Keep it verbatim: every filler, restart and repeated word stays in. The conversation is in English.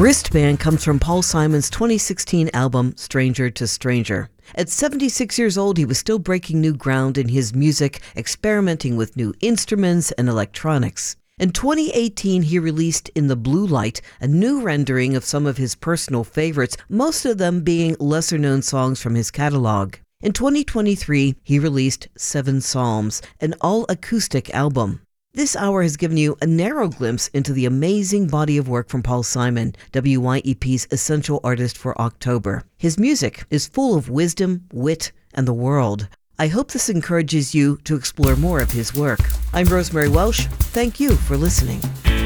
Wristband comes from Paul Simon's twenty sixteen album, Stranger to Stranger. At seventy-six years old, he was still breaking new ground in his music, experimenting with new instruments and electronics. In twenty eighteen, he released In the Blue Light, a new rendering of some of his personal favorites, most of them being lesser-known songs from his catalog. In twenty twenty-three, he released Seven Psalms, an all-acoustic album. This hour has given you a narrow glimpse into the amazing body of work from Paul Simon, W Y E P's essential artist for October. His music is full of wisdom, wit, and the world. I hope this encourages you to explore more of his work. I'm Rosemary Welsh. Thank you for listening.